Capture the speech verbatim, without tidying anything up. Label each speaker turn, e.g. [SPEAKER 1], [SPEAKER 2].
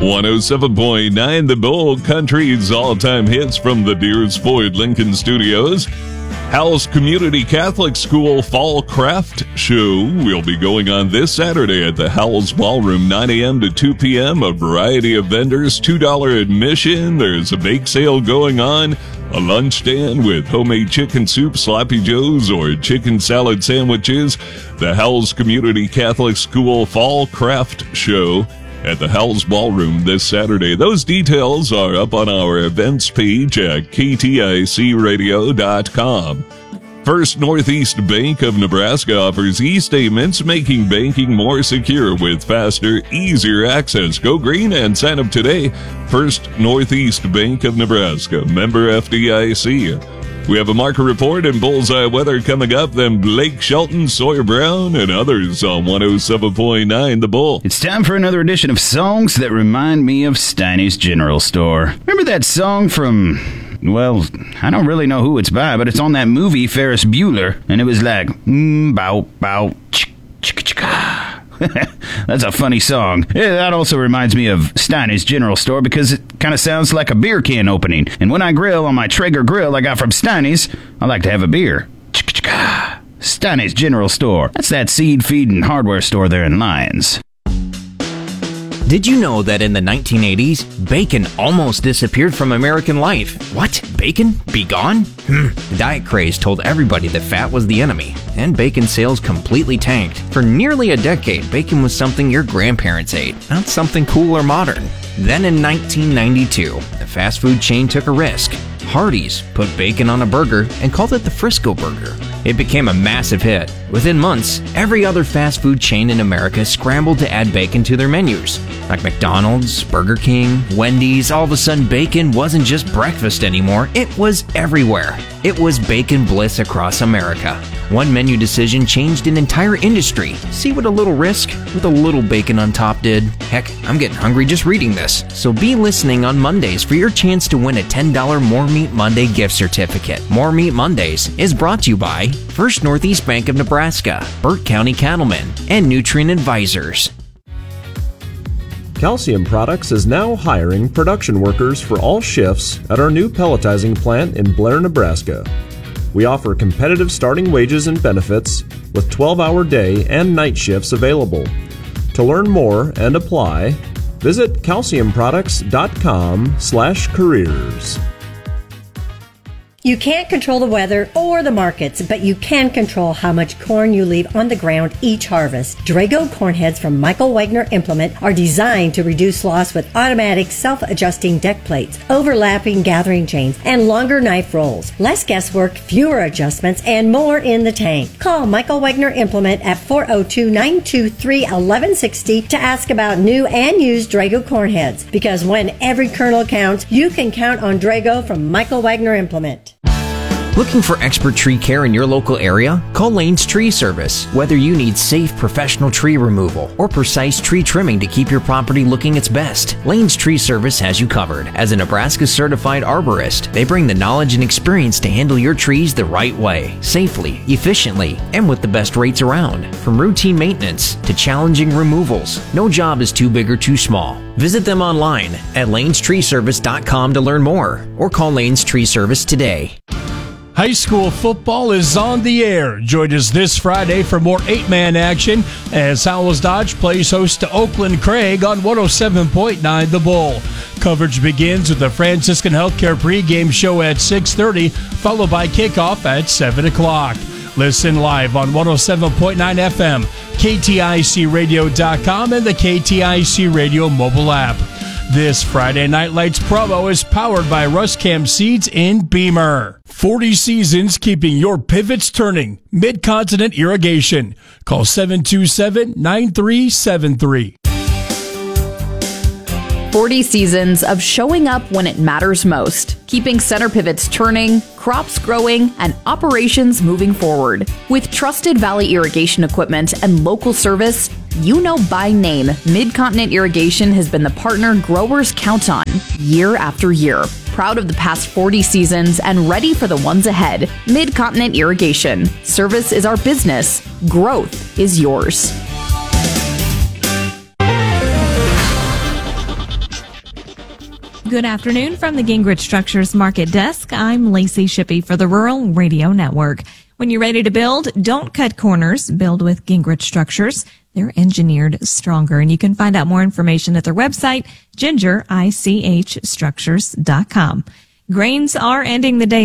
[SPEAKER 1] one oh seven point nine The Bull, country's all-time hits from the Deers Ford Lincoln Studios. Howells Community Catholic School Fall Craft Show will be going on this Saturday at the Howells Ballroom, nine a.m. to two p.m. A variety of vendors, two dollars admission. There's a bake sale going on, a lunch stand with homemade chicken soup, sloppy joes, or chicken salad sandwiches. The Howells Community Catholic School Fall Craft Show at the Howells Ballroom this Saturday. Those details are up on our events page at K T I C radio dot com. First Northeast Bank of Nebraska offers e-statements, making banking more secure with faster, easier access. Go green and sign up today. First Northeast Bank of Nebraska, member F D I C. We have a market report and bullseye weather coming up, then Blake Shelton, Sawyer Brown, and others on one oh seven point nine The Bull.
[SPEAKER 2] It's time for another edition of Songs That Remind Me of Steiny's General Store. Remember that song from, well, I don't really know who it's by, but it's on that movie Ferris Bueller, and it was like, mm, bow, bow, chick, chick, chicka. That's a funny song. Yeah, that also reminds me of Steiny's General Store because it kind of sounds like a beer can opening. And when I grill on my Traeger grill I got from Steiny's, I like to have a beer. Steiny's General Store. That's that seed, feed, and hardware store there in Lyons.
[SPEAKER 3] Did you know that in the nineteen eighties, bacon almost disappeared from American life? What? Bacon? Be gone? Hmm. The diet craze told everybody that fat was the enemy, and bacon sales completely tanked. For nearly a decade, bacon was something your grandparents ate, not something cool or modern. Then in nineteen ninety-two, the fast food chain took a risk. Hardee's put bacon on a burger and called it the Frisco Burger. It became a massive hit. Within months, every other fast food chain in America scrambled to add bacon to their menus. Like McDonald's, Burger King, Wendy's, all of a sudden bacon wasn't just breakfast anymore, it was everywhere. It was bacon bliss across America. One menu decision changed an entire industry. See what a little risk with a little bacon on top did? Heck, I'm getting hungry just reading this. So be listening on Mondays for your chance to win a ten dollars More Meat Monday gift certificate. More Meat Mondays is brought to you by First Northeast Bank of Nebraska, Burt County Cattlemen, and Nutrient Advisors.
[SPEAKER 4] Calcium Products is now hiring production workers for all shifts at our new pelletizing plant in Blair, Nebraska. We offer competitive starting wages and benefits with twelve-hour day and night shifts available. To learn more and apply, visit calcium products dot com slash careers.
[SPEAKER 5] You can't control the weather or the markets, but you can control how much corn you leave on the ground each harvest. Drago corn heads from Michael Wagner Implement are designed to reduce loss with automatic self-adjusting deck plates, overlapping gathering chains, and longer knife rolls. Less guesswork, fewer adjustments, and more in the tank. Call Michael Wagner Implement at four oh two, nine two three, one one six oh to ask about new and used Drago corn heads. Because when every kernel counts, you can count on Drago from Michael Wagner Implement.
[SPEAKER 3] Looking for expert tree care in your local area? Call Lane's Tree Service. Whether you need safe professional tree removal or precise tree trimming to keep your property looking its best, Lane's Tree Service has you covered. As a Nebraska certified arborist, they bring the knowledge and experience to handle your trees the right way, safely, efficiently, and with the best rates around. From routine maintenance to challenging removals, no job is too big or too small. Visit them online at lanes tree service dot com to learn more or call Lane's Tree Service today.
[SPEAKER 6] High school football is on the air. Join us this Friday for more eight-man action as Howells Dodge plays host to Oakland Craig on one oh seven point nine The Bull. Coverage begins with the Franciscan Healthcare pregame show at six thirty, followed by kickoff at seven o'clock. Listen live on one oh seven point nine F M, K T I C radio dot com, and the K T I C Radio mobile app. This Friday Night Lights promo is powered by Ruscam Seeds in Beamer. forty seasons keeping your pivots turning. Mid-Continent Irrigation. Call seven two seven, nine three seven three.
[SPEAKER 7] forty seasons of showing up when it matters most, keeping center pivots turning, crops growing, and operations moving forward. With trusted Valley irrigation equipment and local service, you know by name, Mid-Continent Irrigation has been the partner growers count on year after year. Proud of the past forty seasons and ready for the ones ahead. Mid-Continent Irrigation. Service is our business. Growth is yours.
[SPEAKER 8] Good afternoon from the Gingrich Structures Market Desk. I'm Lacey Shippey for the Rural Radio Network. When you're ready to build, don't cut corners. Build with Gingrich Structures. They're engineered stronger. And you can find out more information at their website, ginger ich structures dot com. Grains are ending the day